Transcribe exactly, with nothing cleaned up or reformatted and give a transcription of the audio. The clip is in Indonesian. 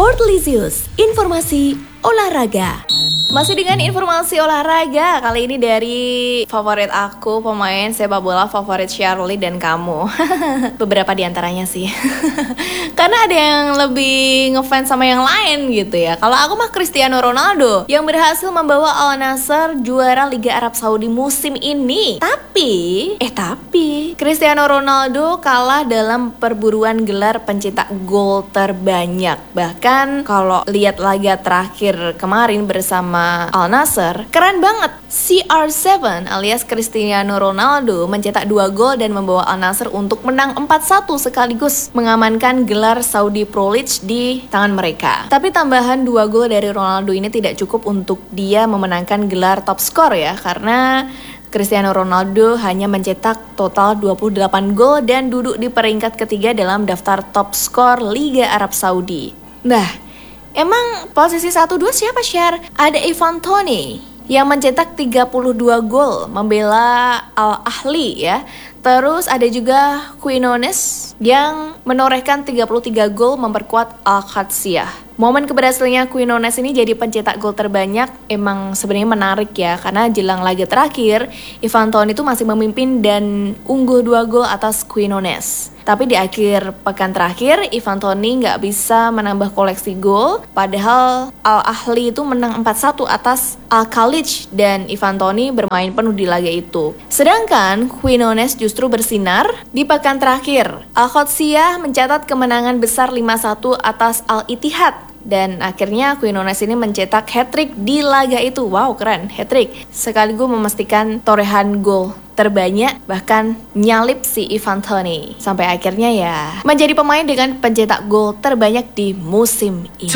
Sportlisius, informasi olahraga. Masih dengan informasi olahraga, kali ini dari favorit aku, pemain sepak bola favorit Shirley dan kamu. Beberapa diantaranya sih. Karena ada yang lebih ngefans sama yang lain gitu ya. Kalau aku mah Cristiano Ronaldo yang berhasil membawa Al Nassr juara Liga Arab Saudi musim ini. Tapi, eh tapi Cristiano Ronaldo kalah dalam perburuan gelar pencetak gol terbanyak. Bahkan kalau lihat laga terakhir kemarin bersama Al Nassr, keren banget. C R tujuh alias Cristiano Ronaldo mencetak dua gol dan membawa Al Nassr untuk menang empat satu sekaligus mengamankan gelar Saudi Pro League di tangan mereka. Tapi tambahan dua gol dari Ronaldo ini tidak cukup untuk dia memenangkan gelar top skor ya, karena Cristiano Ronaldo hanya mencetak total dua puluh delapan gol dan duduk di peringkat ketiga dalam daftar top skor Liga Arab Saudi. Nah, emang posisi satu dua siapa, Syar? Ada Ivan Toney yang mencetak tiga puluh dua gol membela Al Ahly ya. Terus ada juga Quinones yang menorehkan tiga puluh tiga gol memperkuat Al-Qadisiyah. Momen keberhasilannya Quinones ini jadi pencetak gol terbanyak emang sebenarnya menarik ya, karena jelang laga terakhir Ivan Toney itu masih memimpin dan unggul dua gol atas Quinones. Tapi di akhir pekan terakhir Ivan Toney nggak bisa menambah koleksi gol, padahal Al Ahly itu menang empat satu atas Al-Khalij dan Ivan Toney bermain penuh di laga itu. Sedangkan Quinones justru bersinar di pekan terakhir. Al-Qadisiyah mencatat kemenangan besar lima satu atas Al-Ittihad. Dan akhirnya Quinones ini mencetak hat-trick di laga itu. Wow, keren, hat-trick. Sekaligus memastikan torehan gol terbanyak, bahkan nyalip si Ivan Toney. Sampai akhirnya ya menjadi pemain dengan pencetak gol terbanyak di musim ini.